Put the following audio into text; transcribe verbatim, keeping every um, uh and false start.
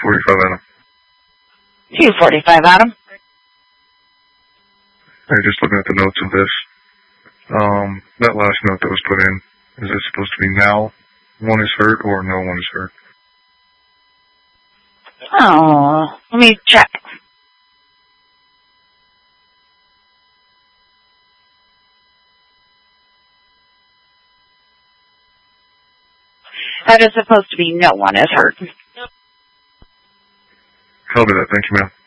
forty-five, Adam. two forty-five, Adam. Hey, just looking at the notes of this. Um, that last note that was put in, is it supposed to be now one is hurt or no one is hurt? Oh, let me check. That is supposed to be no one is hurt. Copy that. Thank you, ma'am.